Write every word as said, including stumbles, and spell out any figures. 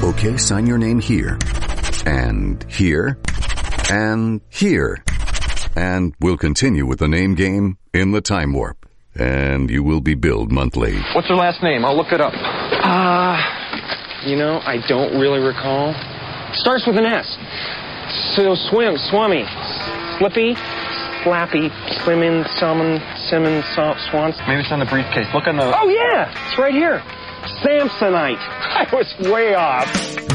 Okay, sign your name here. And here. And here. And we'll continue with the name game in the Time Warp. And you will be billed monthly. What's her last name? I'll look it up. Ah, uh, you know, I don't really recall. Starts with an S. So swim, swummy, slippy, slappy, swimming, summon, simmon, swans. Maybe it's on the briefcase. Look on the... Oh, yeah! It's right here. Samsonite. I was way off.